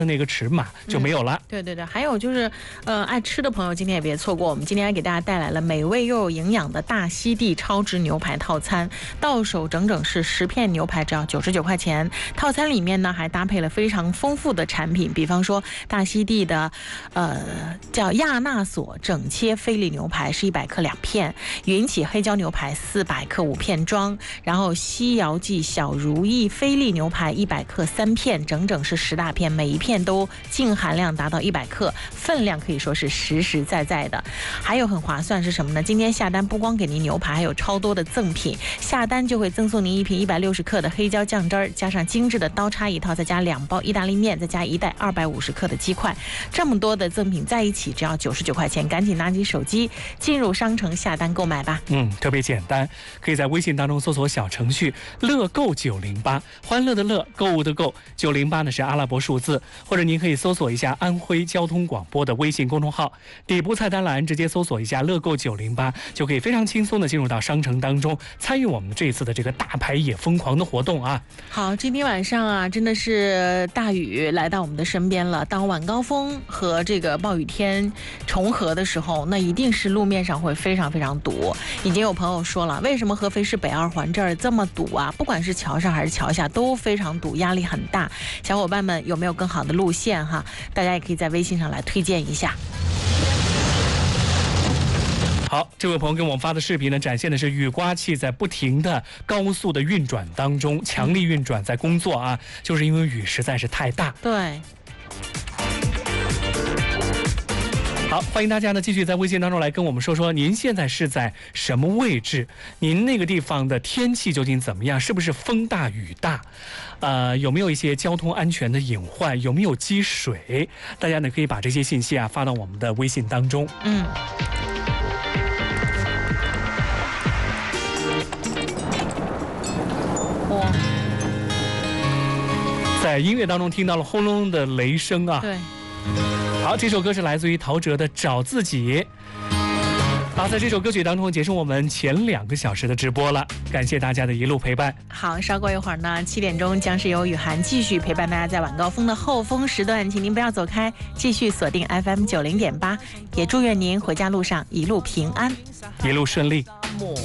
那个尺码就没有了。 对对对，还有就是，爱吃的朋友今天也别错过，我们今天给大家带来了美味又有营养的大溪地超值牛排套餐，到手整整是10片牛排，只要99块钱。套餐里面呢还搭配了非常丰富的产品，比方说大溪地的，叫亚纳索整切菲力牛排是100克2片，云起黑椒牛排400克5片装，然后西窑记小如意菲力牛排100克3片，整整是10大片，每一片都净含量达到100克，分量可以说是实实在在的。还有很划算是什么呢？今天下单不光给您牛排，还有超多的赠品，下单就会赠送您一瓶160克的黑椒酱汁儿，加上精致的刀叉一套，再加2包意大利面，再加1袋250克的鸡块，这么多的赠品在一起只要99块钱，赶紧拿起手机进入商城下单购买吧。 特别简单，可以在微信当中搜索小程序乐购908，欢乐的乐，购物的购，908呢是阿拉伯数字，或者您可以搜索一下安徽交通广播的微信公众号，底部菜单栏直接搜索一下乐购908，就可以非常轻松的进入到商城当中，参与我们这次的这个大牌也疯狂的活动啊。 好，今天晚上啊，真的是大雨来到我们的身边了。当晚高峰和这个暴雨天重合的时候，那一定是路面上会非常非常堵。已经有朋友说了，为什么合肥市北二环这儿这么堵啊？不管是桥上还是桥下都非常堵，压力很大。小伙伴们有没有更好的路线哈？大家也可以在微信上来推荐一下。 好，这位朋友给我们发的视频呢，展现的是雨刮器在不停的高速的运转当中，强力运转在工作啊，就是因为雨实在是太大。 对。 好，欢迎大家呢继续在微信当中来跟我们说说您现在是在什么位置，您那个地方的天气究竟怎么样，是不是风大雨大，有没有一些交通安全的隐患，有没有积水，大家呢可以把这些信息啊发到我们的微信当中。在音乐当中听到了轰隆的雷声啊。 对。 好，这首歌是来自于陶喆的《找自己》。好，在这首歌曲当中结束我们前2个小时的直播了，感谢大家的一路陪伴。 好，稍过一会儿呢，7点钟将是由雨涵继续陪伴大家在晚高峰的后峰时段，请您不要走开，继续锁定 FM 90.8，也祝愿您回家路上一路平安， 一路顺利。